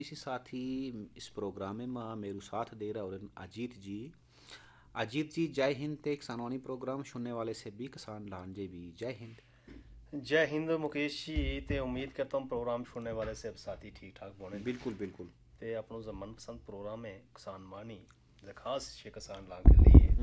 इसी साथ ही इस प्रोग्राम में मां मेरू साथ दे रहा और अजीत जी। अजीत जी जय हिंद। ते किसानवानी प्रोग्राम सुनने वाले से भी किसान लांजे भी जय हिंद। जय हिंद मुकेश जी। ते उम्मीद करता हूँ प्रोग्राम सुनने वाले सब साथी ठीक ठाक बोने। बिल्कुल बिल्कुल। ते अपनों जो मनपसंद प्रोग्राम है किसान वाणी जो खास शे किसान लांग के लिए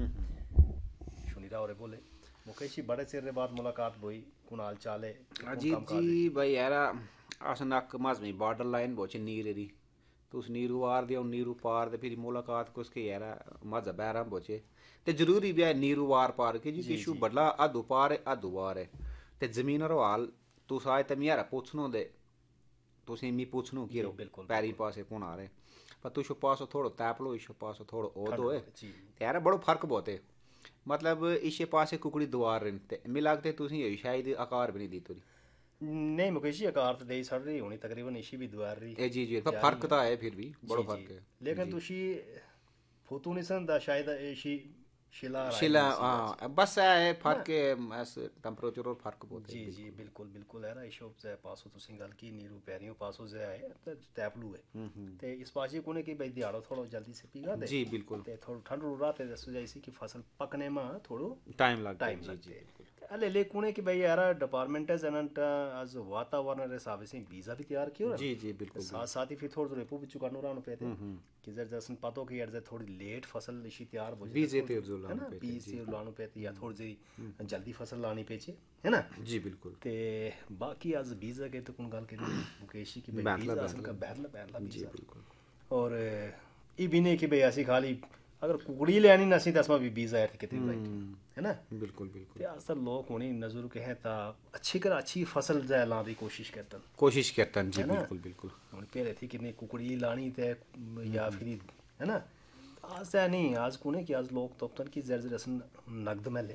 सुनीरा और बोले मुकेश जी बड़े चिर बाद मुलाकात हुई कुन हाल चाल है कुन अजीत काम जी काज है। भाई यार अस नक मज में बॉर्डर लाइन बोच नीर री। तो उस नीरू आर दे नीरू पार दे फिर मुलाकात को उसके यार मज बैरा बोचे। ते जरूरी भी है नीरू वार पार के जी जी किशु जी बदला अधु पार है अधु वार है। ते जमीन रो हाल तू साए ते यार पुछनो दे तुसी मी पुछनो जी किरो बिल्कुल पैरी बिल्कुल। पासे कौन आ रहे। पर तुझो पासो थोड़ो तैपलो इशो पासो थोड़ो ठंड ओदो है। रो है जी। ते यार बड़ो फर्क बहुत है। मतलब इशे पासे कुकड़ी दुआर रन ते मिलागते तुसी यही शायद आकार भी नहीं दी तुरी। नहीं मुकेश जी आकार तो दे सड़ रही होनी तकरीबन इसी भी दुआर रही ए जी पर जा रही फर्क है। तो है फिर भी बड़ो जी जी फर्क है। लेकिन जी तुशी फुतू नहीं संदा शायद इसी शिला राय शिला नहीं सी बात हाँ बस है है ना। फर्क है। ऐसे टेम्परेचर और फर्क बहुत है जी जी बिल्कुल। बिल्कुल बिल्कुल है ना इशो जै पासो तुसी गल की नीरू पैरियों पासो जै है ते तैपलू है ते इस पासे कोने की भाई दिहाड़ो थोड़ा जल्दी से पीगा दे जी बिल्कुल। ते थोड़ा ठंड रुरा ते दसो जाइसी कि फसल पकने में थोड़ो टाइम लगता है टाइम जी जी लगते बिल्कुल। अले ले कोने की भाई यार डिपार्टमेंट है जनंट आज वातावरण रे हिसाब से वीजा भी तैयार कियो जी जी ते बिल्कुल साथ बिल्कुल। साथ ही फिर थोड़ा रेपो भी चुकानो रानो पेते कि जर जसन पतो कि यार थोड़ी लेट फसल इसी तैयार हो जाए बीजे थोड़ी तेर जो है लानो ना पे थे बीज जी। से लानो पेती या थोड़ी सी जल्दी फसल लानी पेचे है ना। जी बिल्कुल। ते बाकी अस वीज़ा के तो कुन गल करी मुकेश जी कि भाई बैठला वीज़ा असल बैठला का बैरला बैरला जी वीज़ा बिल्कुल। और ये भी नहीं कि भाई असी खाली अगर कुकड़ी लेनी नसी तो असमा भी वीज़ा है कितनी राइट है ना। बिल्कुल ते बिल्कुल। असल लोग होनी नजर के हैं ता अच्छी कर अच्छी फसल जाए लाने की कोशिश करते कोशिश करता जी है ना। बिल्कुल बिल्कुल। हूँ पहले थी कि नहीं कुकड़ी लानी ते या फिर है ना। आज तो नहीं आज कुने कि आज लोग तो की जर जर असन नकद में ले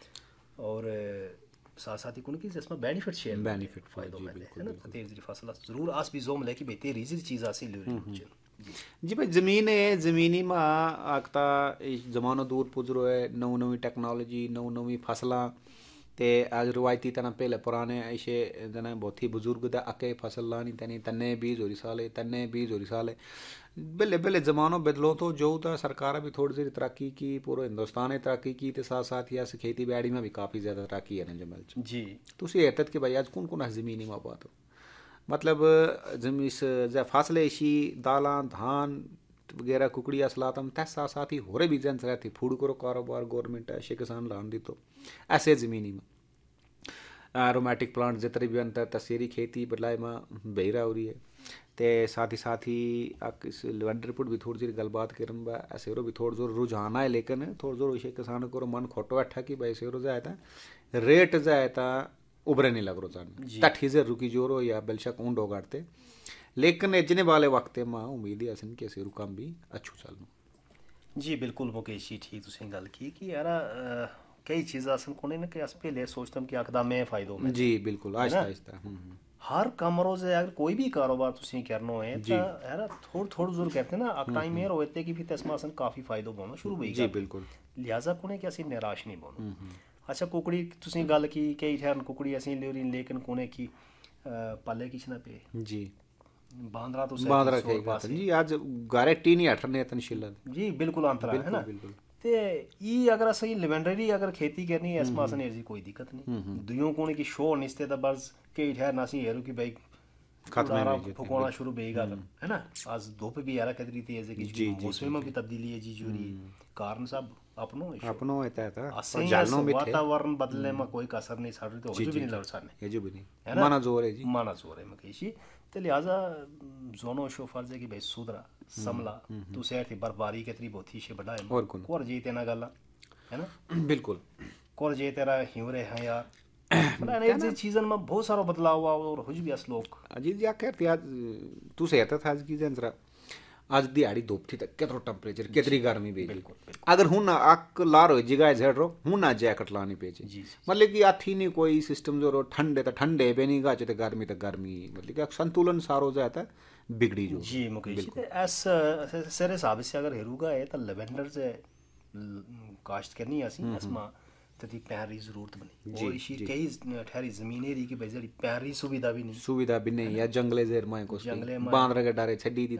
और साथ साथ ही कुन की जिसमें बेनिफिट शेयर में ले बेनिफिट पूरा फायदों जी में ले बिल्कुल है ना बिल्कुल। तेरी तेरी फसल जरूर आस भी जोम ले कि भाई तेरी जी चीज़ हासिल हो रही है जी। जी भाई जमीन है जमीनी में आखता जमानो दूर पुजरो है नवी नवी टेक्नोलॉजी नवी नवी फसलां ते आज रवायती तना पहले पुराने ऐसे जना बहुत ही बुजुर्ग दा अके फसल लानी तनी तन्ने बीज होरी साले तन्ने बीज होरी साले। पहले पहले जमानो बदलो तो जो था सरकार भी थोड़ी सी तरक्की की पूरा हिंदुस्तान ने तरक्की की ते साथ साथ ही अस खेती बाड़ी में भी काफ़ी ज़्यादा तरक्की है ना जमल च। जी तुसी एतत कि भाई आज कौन कौन जमीनी में बात हो। मतलब जमीस जै फासले इसी दालां धान वगैरह कुकड़ी असलातम तह साथ साथ ही होरे भी जन रहती फूड करो कारोबार गवर्नमेंट ऐसे किसान लान दी तो ऐसे ज़मीनी में एरोमेटिक प्लांट जितने भी अंतर तसेरी खेती बदलाए में बेहरा हो रही है। ते साथ ही इस लेवेंडर पुट भी थोड़ी सी गलबात करन बा ऐसे भी थोड़ा जोर रुझान है लेकिन थोड़ा जोर इसे किसान को मन खोटो बैठा कि भाई से जाए था रेट जाए था उभरे नहीं लग रो जान जी तठी से रुकी जोरो या बेलशक ऊंड होगाड़ते। लेकिन इतने वाले वक्त में उम्मीद है असन के से काम भी अच्छू चलू। जी बिल्कुल मुकेश जी ठीक तुसें गल की कि यार कई चीज़ां असन को ना कि अस पहले सोचतम कि आखदा मैं फायदो में ले जी बिल्कुल है ना। आहिस्ता आहिस्ता हर कम रोज अगर कोई भी कारोबार तुसी करना है तो जी यार थोड़ थोड़ जरूर कहते हैं ना अक टाइम में होते कि फिर तस्मा असन काफ़ी फायदो बोनो शुरू होई जी गल बिल्कुल। लिहाजा कोने कि असी निराश नहीं बोनो। अच्छा कुकड़ी तुसी गल की कई ठहर कुकड़ी असी ले लेकिन कोने की पल्ले किछ ना पे जी बांद्रा तो सही बांद्रा सोर खेगा पासे जी आज गारंटी नहीं हटने तन शिल्लत जी बिल्कुल अंतरा है ना। बिल्कुल बिल्कुल। ते ई अगर असं लेवेंडरी अगर खेती करनी है इसमें असन एजी कोई दिक्कत नहीं दुइयों कोने की शो निस्ते दा बस कई ठहर नासी हेरू कि भाई खत्म है उड़ारा भाई जितने फुकवाना बिल्कुल। शुरू बेगा है ना। आज धूप भी यारा कदरी थी ऐसे कि जी जी जी मौसम में भी जी तब्दीली है जी जूरी कारण सब अपनो इशो अपनो होता था और असें यस जालनो भी थे। वातावरण बदलने में कोई कसर नहीं छड़ रही तो जी हजू भी जी नहीं जी लड़ साने ये जो भी नहीं है ना। माना जोर है जी। माना जोर है मकेशी तो लिहाजा जोनो शो फर्ज है कि भाई सुधरा समला तू शहर थी बर्फबारी कितनी बहुत ही शे बड़ा है और कौन कोर जी तेना गल्ला है ना। बिल्कुल कोर जे तेरा हिवरे हैं यार मतलब क्या एनर्जी ना चीजन में बहुत सारा बदलाव हुआ और हुज भी अस लोग अजीत जी क्या कहते आज तू सहता था आज की जंजरा आज दिहाड़ी धूप थी तक कितरो टेम्परेचर कितनी गर्मी भेजी। बिल्कुल बिल्कुल अगर हूं ना आक लार हो जिगाए झड़ रो हूं ना जैकेट लानी पेचे। जी जी मतलब कि आथी नहीं कोई सिस्टम जो रो ठंडे तो ठंडे पे नहीं गाचे तो गर्मी मतलब कि संतुलन सारो जाता बिगड़ी जो जी मुकेश जी बिल्कुल। ते एस सरे हिसाब से अगर हेरूगा है तो लेवेंडर से काश्त करनी असी असमा तथी पैर री जरूरत बनी जी, और इसी जी। कई ठहरी जमीनें री कि भाई जड़ी पैर री सुविधा भी नहीं सुविधा भी नहीं या जंगले जेर माए को जंगले माए। बांध रखे डारे छड़ी दी